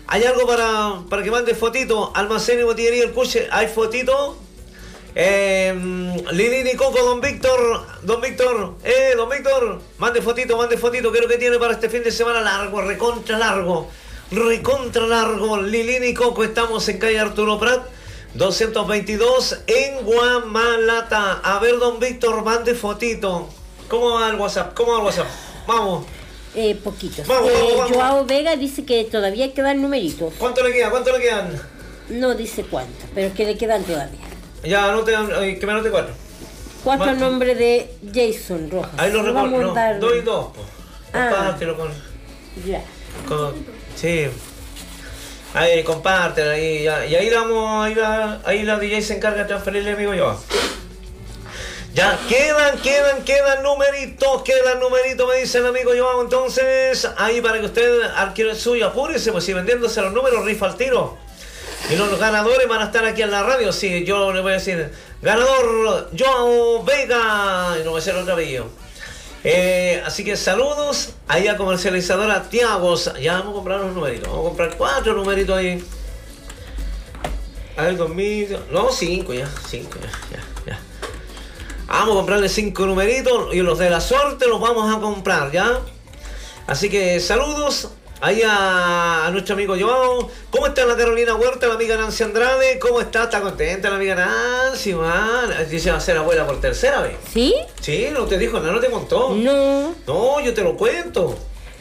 ¿Hay algo para que mande fotito? Almacén y botillería El Cuche, ¿hay fotito? Lilini Coco, don Víctor, don Víctor, mande fotito, ¿qué es lo que tiene para este fin de semana largo, recontra largo, Lilini Coco, estamos en calle Arturo Prat, 222 en Guamalata. A ver, don Víctor, mande fotito. ¿Cómo va el WhatsApp? Vamos. Poquitos. Vamos. Joao Vega dice que todavía quedan numeritos. ¿Cuánto le quedan? No dice cuánto, pero es que le quedan todavía. Ya, que me anote 4. 4 a nombre de Jason Rojas. Ahí lo recuerdo, no, 2 y 2. Compártelo con... Ya. Sí. Ahí, compártelo ahí, ya. Y ahí ahí la DJ se encarga de transferirle, amigo yo. Ya, quedan numeritos, me dice el amigo Joao. Entonces, ahí para que usted adquiera el suyo, apúrese, pues si vendiéndose los números, rifa al tiro. Y los ganadores van a estar aquí en la radio. Sí, yo le voy a decir, ganador Joao Vega, y no voy a hacer otro apellido. Así que saludos ahí a comercializadora Tiagos. Ya vamos a comprar los numeritos. Vamos a comprar 4 numeritos ahí. A ver, 2000. No, 5 ya. Vamos a comprarle 5 numeritos. Y los de la suerte los vamos a comprar, ¿ya? Así que saludos ahí a nuestro amigo Joao. ¿Cómo está la Carolina Huerta, la amiga Nancy Andrade? ¿Cómo está? ¿Está contenta la amiga Nancy, man? Dice va a ser abuela por tercera vez. ¿Sí? Sí, no te dijo nada, no te contó. No, yo te lo cuento.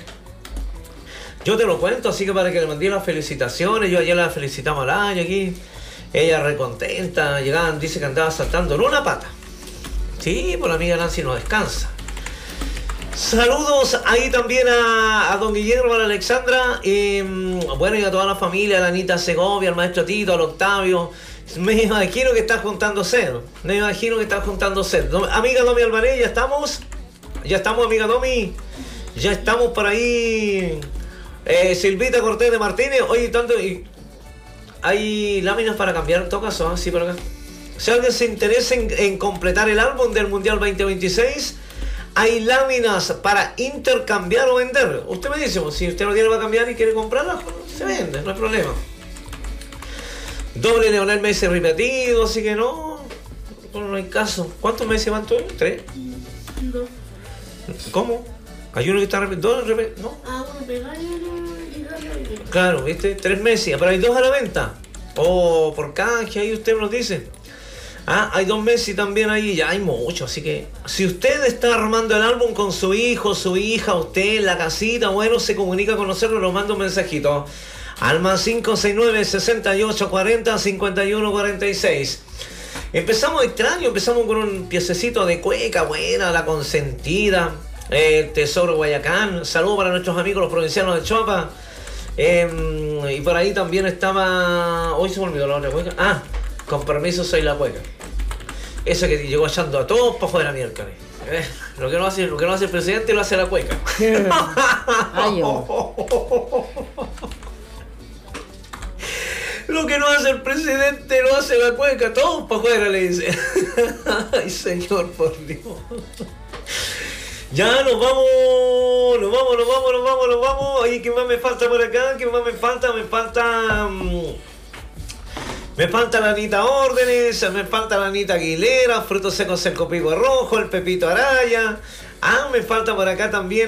Así que para que le mandé las felicitaciones. Yo ayer la felicitamos al año aquí. Ella recontenta, llegaban, dice que andaba saltando en una pata. Sí, pues la amiga Nancy no descansa. Saludos ahí también a don Guillermo, a la Alexandra, bueno, y a toda la familia, a la Anita Segovia, al maestro Tito, al Octavio. Me imagino que está juntando sed. Amiga Domi Alvarez, ya estamos, amiga Domi. Ya estamos por ahí. Silvita Cortés de Martínez. Oye, tanto. Hay láminas para cambiar en todo caso, ¿eh? Sí, por acá. Si alguien se interesa en completar el álbum del Mundial 2026, hay láminas para intercambiar o vender. Usted me dice, si usted no tiene para cambiar y quiere comprarlas, se vende, no hay problema. Doble Leonel Messi repetido, así que no hay caso. ¿Cuántos Messi van todos? 3. 2. ¿Cómo? Hay uno que está repetido, ¿no? Uno pegado y 2 repetidos. Claro, ¿viste? 3 Messi, pero hay 2 a la venta. O por canje, ahí usted nos dice. Hay 2 Messi también ahí, ya hay mucho, así que si usted está armando el álbum con su hijo, su hija, usted en la casita, bueno, se comunica con nosotros, nos manda un mensajito al más 569-6840-5146. Empezamos con un piececito de cueca buena, La Consentida, el Tesoro Guayacán. Saludos para nuestros amigos los provincianos de Choapa. Y por ahí también estaba, hoy se me olvidó la otra cueca. Con permiso, soy la cueca. Eso que llegó echando a todos para afuera miércoles. Lo que no hace el presidente lo hace la cueca. Lo que no hace el presidente lo hace la cueca, todos para afuera, le dice. Ay, señor, por Dios. Ya nos vamos. Oye, ¿qué más me falta por acá? Me falta la Anita Órdenes, me falta la Anita Aguilera, Frutos Secos El Copigo Rojo, el Pepito Araya. Me falta por acá también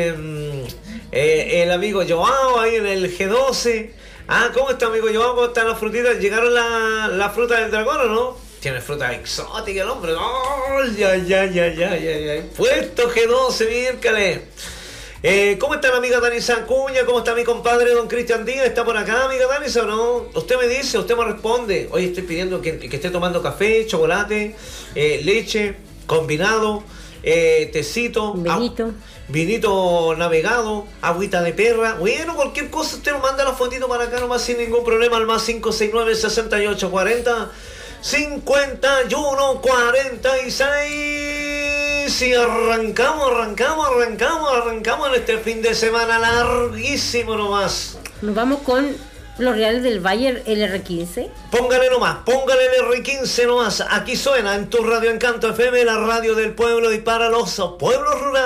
el amigo Joao ahí en el G12. ¿Cómo está, amigo Joao? ¿Cómo están las frutitas? ¿Llegaron la fruta del dragón o no? Tiene fruta exótica el hombre. ¡Oh, ya! Puesto G12, miércoles. ¿Cómo está la amiga Danisa Acuña? ¿Cómo está mi compadre don Cristian Díaz? ¿Está por acá, amiga Danisa, o no? Usted me dice, usted me responde. Hoy estoy pidiendo que esté tomando café, chocolate, leche, combinado, tecito, vinito navegado, agüita de perra. Bueno, cualquier cosa usted nos manda la fotito para acá nomás sin ningún problema al más 569-6840-5146. Y arrancamos en este fin de semana larguísimo nomás. Nos vamos con los Reales del Valle, el R15. Póngale el R15 nomás. Aquí suena en tu Radio Encanto FM, la radio del pueblo y para los pueblos rurales.